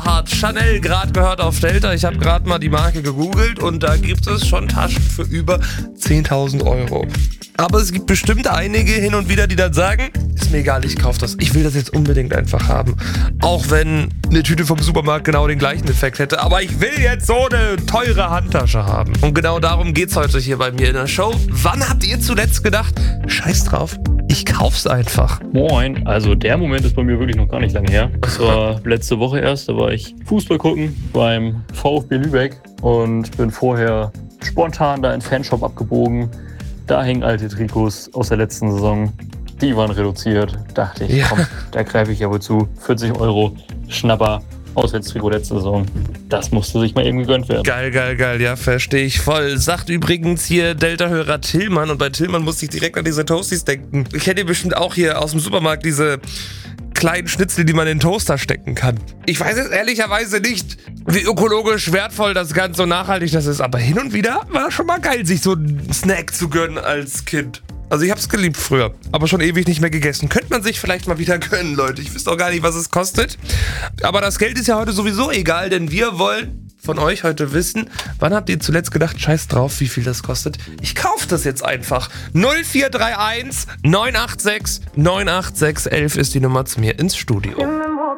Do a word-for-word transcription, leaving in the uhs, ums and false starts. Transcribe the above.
hammerhart. Chanel gerade gehört auf Delta. Ich habe gerade mal die Marke gegoogelt und da gibt es schon Taschen für über zehntausend Euro. Aber es gibt bestimmt einige hin und wieder, die dann sagen, ist mir egal, ich kaufe das. Ich will das jetzt unbedingt einfach haben. Auch wenn eine Tüte vom Supermarkt genau den gleichen Effekt hätte. Aber ich will jetzt so eine teure Handtasche haben. Und genau darum geht's heute hier bei mir in der Show. Wann habt ihr zuletzt gedacht, scheiß drauf, ich kauf's einfach? Moin, also der Moment ist bei mir wirklich noch gar nicht lange her. Das war letzte Woche erst, da war ich Fußball gucken beim VfB Lübeck und bin vorher spontan da in den Fanshop abgebogen. Da hängen alte Trikots aus der letzten Saison. Die waren reduziert. Dachte ich, ja. komm, da greife ich ja wohl zu. vierzig Euro, Schnapper, Auswärtstrikot letzte Saison. Das musste sich mal eben gegönnt werden. Geil, geil, geil. Ja, verstehe ich voll. Sagt übrigens hier Delta-Hörer Tillmann. Und bei Tillmann musste ich direkt an diese Toasties denken. Ich kennt ihr bestimmt auch hier aus dem Supermarkt diese kleinen Schnitzel, die man in den Toaster stecken kann. Ich weiß jetzt ehrlicherweise nicht, wie ökologisch wertvoll das Ganze und nachhaltig das ist, aber hin und wieder war schon mal geil, sich so einen Snack zu gönnen als Kind. Also ich hab's geliebt früher, aber schon ewig nicht mehr gegessen. Könnte man sich vielleicht mal wieder gönnen, Leute. Ich wüsste auch gar nicht, was es kostet. Aber das Geld ist ja heute sowieso egal, denn wir wollen von euch heute wissen, wann habt ihr zuletzt gedacht, scheiß drauf, wie viel das kostet? Ich kauf das jetzt einfach. null vier drei eins neun acht sechs neun acht sechs eins eins ist die Nummer zu mir ins Studio.